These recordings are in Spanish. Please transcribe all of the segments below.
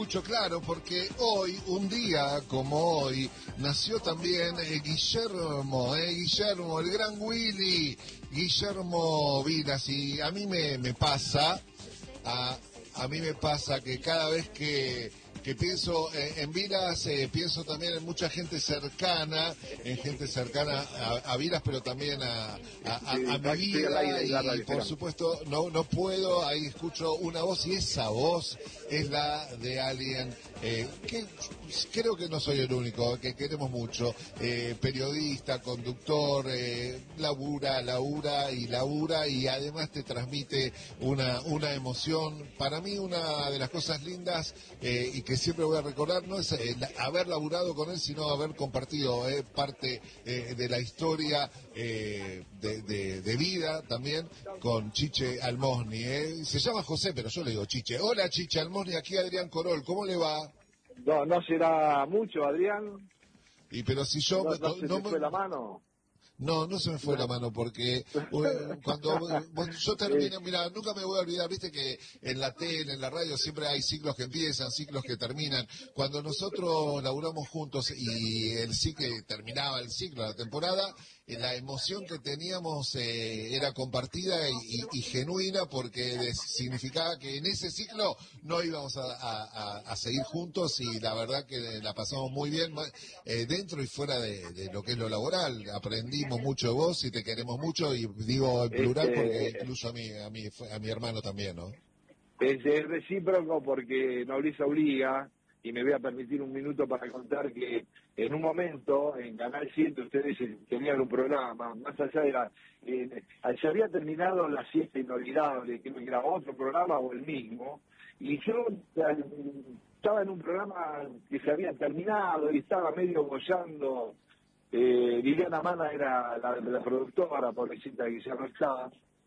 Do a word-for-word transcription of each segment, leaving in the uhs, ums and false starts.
Mucho claro, porque hoy, un día como hoy, nació también eh, Guillermo, eh, Guillermo, el gran Willy, Guillermo Vilas, y a mí me, me pasa, a, a mí me pasa que cada vez que, que pienso eh, en Vilas, eh, pienso también en mucha gente cercana, en gente cercana a, a Vilas, pero también a, a, a, a mi vida, y por supuesto no, no puedo, ahí escucho una voz, y esa voz es la de alguien eh, que creo que no soy el único, que queremos mucho, eh, periodista, conductor, eh, labura, labura y labura, y además te transmite una, una emoción. Para mí una de las cosas lindas eh, y que siempre voy a recordar no es eh, la, haber laburado con él, sino haber compartido eh, parte eh, de la historia eh, de, de, de vida también con Chiche Almosni. Eh. Se llama José, pero yo le digo Chiche. Hola Chiche Almosni, aquí Adrián Corol, ¿cómo le va? No, no será mucho, Adrián. Y pero si yo No, no se no te fue la mano. No, no se me fue No. la mano porque eh, cuando bueno, yo termino, mira, nunca me voy a olvidar, viste que en la tele, en la radio siempre hay ciclos que empiezan, ciclos que terminan. Cuando nosotros laburamos juntos y el ciclo terminaba el ciclo, la temporada, eh, la emoción que teníamos eh, era compartida y, y, y genuina, porque significaba que en ese ciclo no íbamos a, a, a seguir juntos, y la verdad que la pasamos muy bien eh, dentro y fuera de, de lo que es lo laboral. Aprendimos mucho de vos y te queremos mucho, y digo en plural porque Este, incluso a mi, a mi, a mi hermano también, ¿no? es, es recíproco porque nobleza obliga, y me voy a permitir un minuto para contar que en un momento en Canal siete ustedes tenían un programa, más allá de la... Eh, se había terminado La Siesta Inolvidable, que era otro programa o el mismo, y yo eh, estaba en un programa que se había terminado y estaba medio bollando. Eh, Liliana Mana era la, la productora, pobrecita que ya no estaba,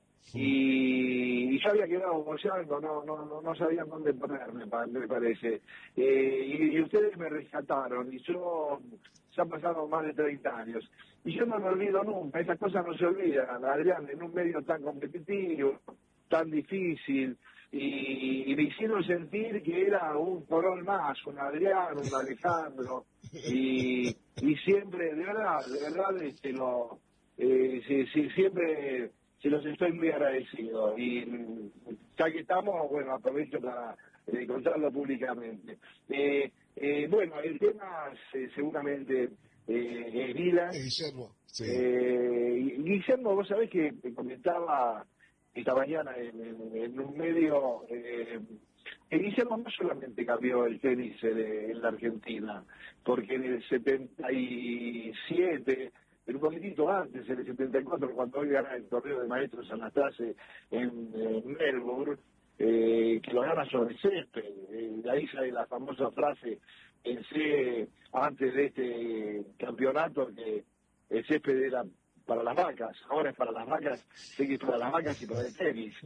y, y yo había quedado bollando, no, no, no, no sabían dónde ponerme, me parece. Eh, y, y ustedes me rescataron, y yo, ya han pasado más de treinta años, y yo no me olvido nunca, esas cosas no se olvidan, Adrián, en un medio tan competitivo, tan difícil, y, y me hicieron sentir que era un Corol más, un Adrián, un Alejandro, y, y siempre, de verdad, de verdad, este, lo, eh, sí, sí, siempre se los estoy muy agradecido, y ya que estamos, bueno, aprovecho para eh, contarlo públicamente. Eh, eh, bueno, el tema eh, seguramente eh, es Vilas. Guillermo, sí. Eh, Guillermo, vos sabés que te comentaba esta mañana en, en, en un medio, eh, que Guillermo no solamente cambió el tenis de, en la Argentina, porque en el setenta y siete, pero un poquitito antes, en el setenta y cuatro, cuando hoy gana el torneo de maestros Anastase en, en Melbourne, eh, que lo gana sobre césped, eh, de ahí sale la famosa frase, pensé antes de este campeonato que el césped era para las vacas, ahora es para las vacas, sé que es para las vacas y para el tenis.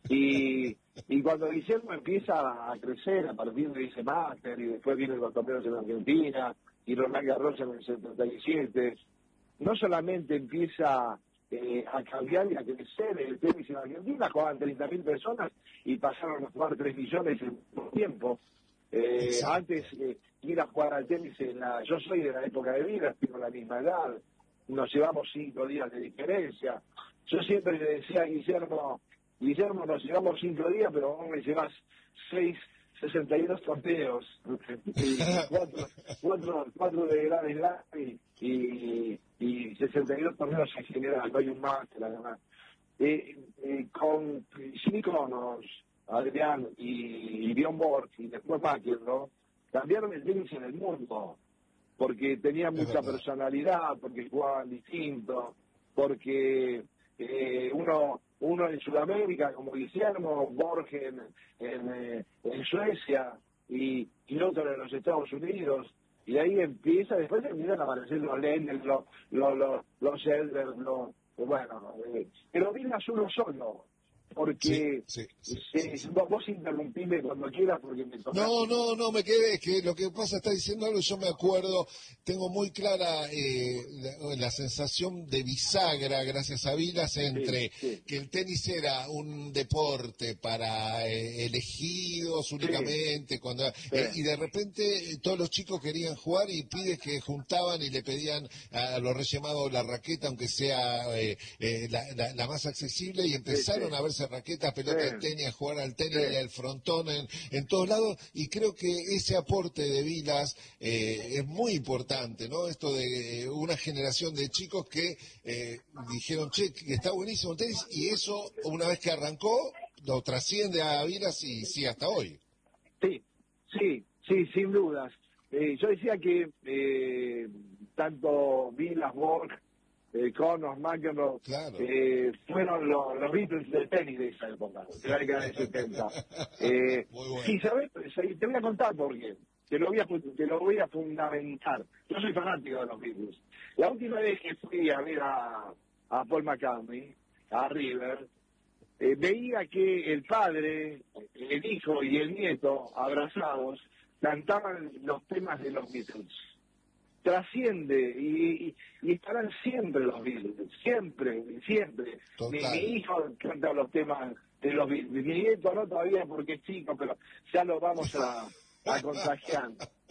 Y, y cuando Guillermo empieza a crecer a partir de ese máster, y después vienen los torneos en Argentina, y Roland Garros en el setenta y siete, no solamente empieza eh, a cambiar y a crecer el tenis en Argentina, jugaban treinta mil personas y pasaron a jugar tres millones en poco tiempo. Eh, antes eh, ir a jugar al tenis, en la, yo soy de la época de vida, tengo la misma edad, nos llevamos cinco días de diferencia. Yo siempre le decía a Guillermo, Guillermo, nos llevamos cinco días, pero vos me llevas seis, sesenta y dos torneos, y cuatro, cuatro, cuatro de Grand Slam y, y, y sesenta y dos torneos en general, no hay un máster además. Eh, eh, con Síconos, Adrián y, y Bjorn Borg y después McEnroe, cambiaron el tenis en el mundo, porque tenían mucha personalidad, porque jugaban distinto, porque eh, uno uno en Sudamérica, como Guillermo, Borges en, en, eh, en Suecia, y, y otro en los Estados Unidos, y ahí empieza, después empiezan a aparecer los Lendl, los, los, los, los Elder, los, bueno, eh, pero Vilas uno solo, porque sí, sí, eh, sí, sí. vos, vos interrumpime cuando quieras porque me tocaste. No, no, no me quedé, que lo que pasa está diciendo algo, yo me acuerdo, tengo muy clara eh, la, la sensación de bisagra, gracias a Vilas, Sí, entre sí, que el tenis era un deporte para eh, elegidos sí, únicamente, cuando sí, eh, y de repente eh, todos los chicos querían jugar y pibes que juntaban y le pedían a los Reyes Magos la raqueta, aunque sea eh, eh, la, la- la más accesible, y sí, sí, empezaron a verse raquetas, pelota de sí, tenis, a jugar al sí. tenis y al frontón en, en todos lados, y creo que ese aporte de Vilas eh, es muy importante, ¿no? Esto de eh, una generación de chicos que eh, dijeron, che, que está buenísimo el tenis, y eso, una vez que arrancó, lo trasciende a Vilas y sigue hasta hoy. Sí, sí, sí, sin dudas. Eh, yo decía que eh, tanto Vilas, Borg, eh, Connors, McEnroe, Claro. eh, fueron lo- los Beatles del tenis de esa época, de la década del setenta. Eh, Muy sí, bueno. ¿sabes? Te voy a contar por qué. Te lo, voy a, fu- te lo voy a fundamentar. Yo soy fanático de los Beatles. La última vez que fui a ver a, a Paul McCartney, a River, eh, veía que el padre, el hijo y el nieto, abrazados, cantaban los temas de los Beatles. Trasciende y, y- y estarán siempre los Beatles, siempre, siempre. Mi, mi Total. hijo canta los temas de los Beatles, mi nieto no todavía porque es chico, pero ya lo vamos a, a contagiar.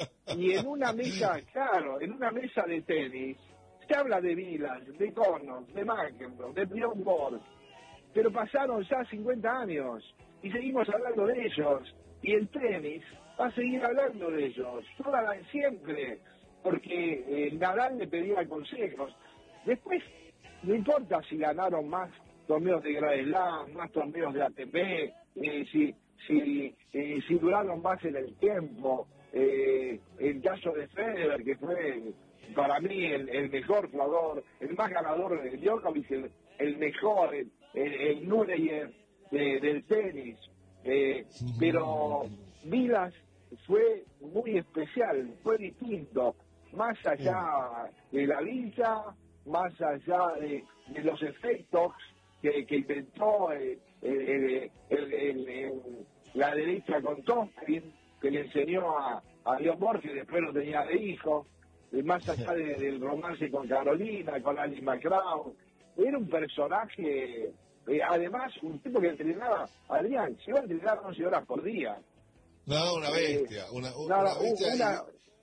Y en una mesa, claro, en una mesa de tenis, se habla de Vilas, de Connors, de McEnroe, de Bjorn Borg, pero pasaron ya cincuenta años y seguimos hablando de ellos. Y el tenis va a seguir hablando de ellos, toda la, siempre, porque eh, Nadal le pedía consejos. Después, no importa si ganaron más torneos de Grand Slam, más torneos de A T P, eh, si, si, eh, si duraron más en el tiempo. Eh, el caso de Federer, que fue para mí el, el mejor jugador, el más ganador de Djokovic, el, el mejor, el, el, el Núñez de- del tenis. Eh, pero Vilas fue muy especial, fue distinto, más allá de la villa, más allá de, de los efectos que, que inventó eh, el- el- el- el- el- la derecha con Tompkins, que le enseñó a, a Dios Borges, después lo tenía de hijo, eh, más allá de- del romance con Carolina, con Alice McGraw. Era un personaje, eh, además, un tipo que entrenaba, Adrián, se iba a entrenar once horas por día. No, una Eh, bestia, una, una nada, u- bestia y una,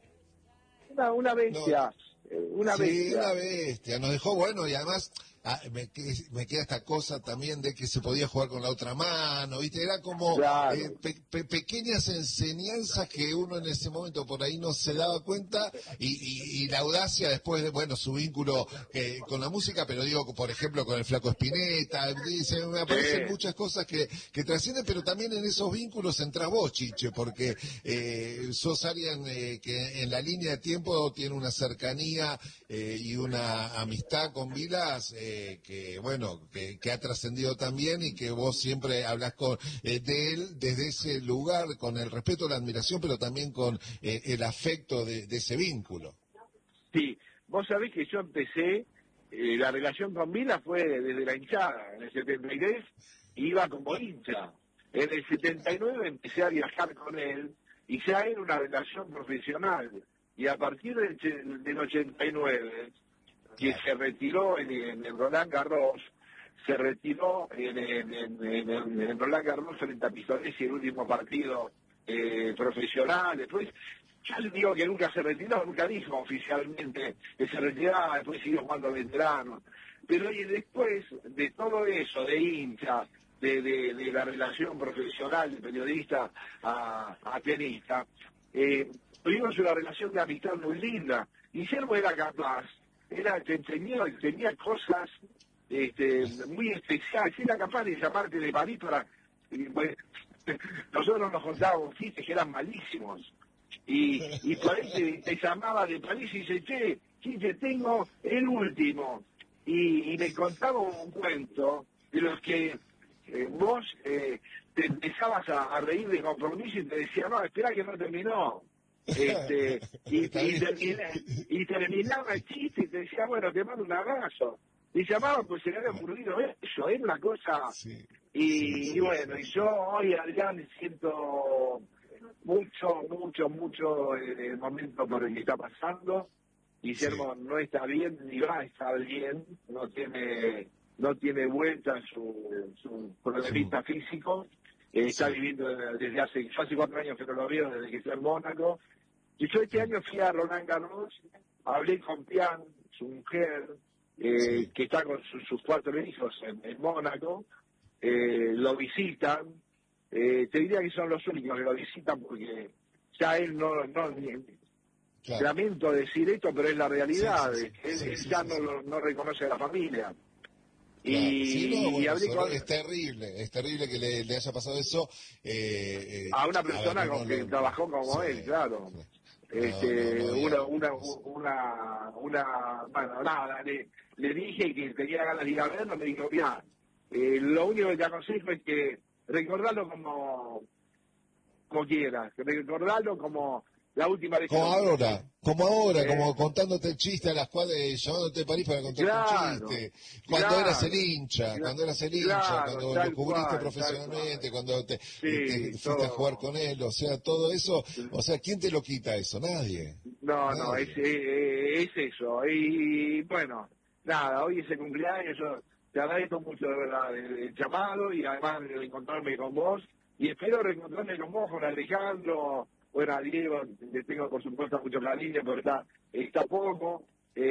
una, una no, bestia, eh, una sí, bestia. una bestia, nos dejó bueno y además ah, me, que- me queda esta cosa también de que se podía jugar con la otra mano, ¿viste? Era como eh, Claro. pe- pe- pequeñas enseñanzas que uno en ese momento por ahí no se daba cuenta y, y- y la audacia después de, bueno, su vínculo eh, con la música, pero digo, por ejemplo, con el Flaco Spinetta, dice, me aparecen Sí, muchas cosas que, que trascienden, pero también en esos vínculos entras vos, Chiche, porque eh, sos alguien eh, que en la línea de tiempo tiene una cercanía eh, y una amistad con Vilas eh, que, bueno, que, que ha trascendido también y que vos siempre hablas con, eh, de él desde ese lugar, con el respeto, la admiración, pero también con eh, el afecto de, de ese vínculo. sí. Vos sabés que yo empecé, eh, la relación con Vila fue desde la hinchada. En el setenta y tres iba como hincha. En el setenta y nueve empecé a viajar con él y ya era una relación profesional. Y a partir del, che- del ochenta y nueve, que Claro. se retiró en, en el Roland Garros, se retiró en, en, en, en- en- en Roland Garros frente a Pistonesi, el último partido eh, profesional. Después, ya le digo que nunca se retiró, nunca dijo oficialmente que se retiraba, después siguió jugando veterano. Pero y después de todo eso, de hincha, de, de, de la relación profesional de periodista a, a tenista, eh, tuvimos una relación de amistad muy linda. Guillermo era capaz, era que tenía, tenía cosas este, muy especiales, era capaz de llamarte de París para... y, pues, nosotros nos contábamos chistes que eran malísimos. Y, y por ahí te, te llamaba de París y dice, che, chiste, tengo el último. Y, y me contaba un cuento de los que eh, vos eh, te empezabas a, a reír de compromiso y te decía, no, espera que no terminó. Este, y, Está y, bien. termina- y terminaba el chiste y te decía, bueno, te mando un abrazo. me llamaban pues se le había ocurrido eso, era una cosa... Sí, y, sí, sí, y bueno, sí, y sí. yo hoy, Adrián, me siento mucho, mucho, mucho en el momento por el que está pasando. Sí, Guillermo no está bien, ni va a estar bien, no tiene no tiene vuelta su, su mm, problemita físico, eh, está sí, viviendo desde hace, yo hace cuatro años que no lo veo, desde que está en Mónaco, y yo este mm, año fui a Roland Garros, hablé con Pian, su mujer, eh, sí, que está con su- sus cuatro hijos en, en Mónaco, eh, lo visitan, eh, te diría que son los únicos que lo visitan porque ya él no, no ni- claro. lamento decir esto, pero es la Sí, realidad, sí, sí, es que él, sí, él sí, ya sí, no, sí. lo- no reconoce a la familia. Claro, sí, no, Y, y bueno, es, hablé hor- con es terrible, es terrible que le, le haya pasado eso. Eh, eh, a una a ver, persona con uno que lo... trabajó Sí, como él, claro. sí. No, no, Este, no una, había... una, una, una, bueno, nada, le, le dije que tenía ganas de ir a verlo, me dijo, mira, eh, lo único que te aconsejo es que recordarlo como, como quieras, que recordarlo como la última vez que Como lo ahora, viste. como ahora, como Eh, contándote el chiste a las cuadras, llamándote de París para contarte un claro, chiste, cuando eras el claro, hincha, cla- cuando eras el hincha, claro, cuando lo tal cubriste cual, tal cual. profesionalmente, cuando te, eh, Sí, te fuiste a jugar todo. con él, o sea, todo eso, o sea, ¿quién te lo quita eso? Nadie, No, no, es, nadie. eh, es eso. Y bueno, nada, hoy es el cumpleaños, yo te agradezco mucho de verdad el, el llamado y además de encontrarme con vos. Y espero reencontrarme con vos, con Alejandro, bueno, a Diego, le tengo por supuesto mucho cariño, pero está, está poco,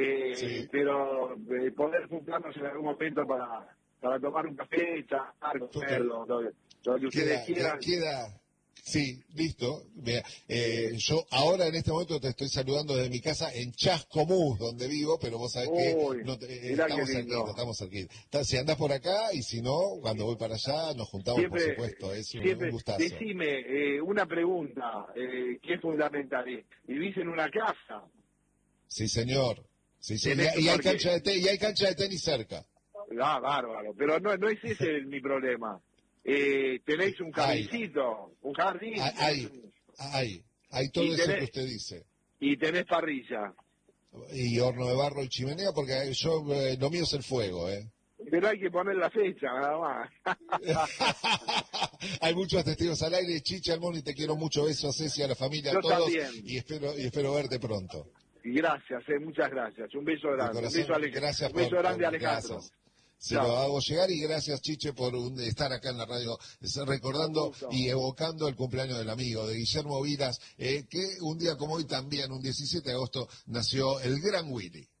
eh, Sí, pero eh, poder juntarnos en algún momento para, para tomar un café, charlar, comer, total. lo, lo, lo que ustedes Queda, que- quieran. queda, sí, listo. Mira, eh, Eh, yo ahora en este momento te estoy saludando desde mi casa en Chascomús, donde vivo, pero vos sabés que uy, no te- eh, mirá qué estamos cerquita, lindo. estamos cerquita. Ta- Si andás por acá y si no, cuando voy para allá nos juntamos, por Siempre, supuesto, es un, un siempre, gustazo. decime eh, una pregunta eh, que es fundamental. eh, ¿Vivís en una casa? Sí, señor. Sí, sí, ¿Tenés y, un y hay parque? cancha de te- y hay cancha de tenis cerca. Ah, bárbaro. Pero no, no es ese el- mi problema. Eh, ¿Tenés un Hay, jardíncito? ¿Un hay, jardín? ¿Tenés hay, un- hay, hay todo y, eso que tenés, usted dice. y tenés parrilla? Y horno de barro y chimenea, porque yo, eh, lo mío es el fuego, ¿eh? Pero hay que poner la fecha, nada más. Hay muchos testigos al aire. Chicha, Almoni, te quiero mucho. Beso a Ceci, a la familia, a Yo todos. también. Y espero, y espero verte pronto. Y gracias, eh, muchas gracias. Un beso De grande. Un beso, corazón, Ale- gracias un beso por, grande, por Alejandro. gracias. Se lo Chao. hago llegar y gracias, Chiche, por un- estar acá en la radio, es- Un recordando gusto. y evocando el cumpleaños del amigo, de Guillermo Vilas, eh, que un día como hoy también, un diecisiete de agosto, nació el gran Willy.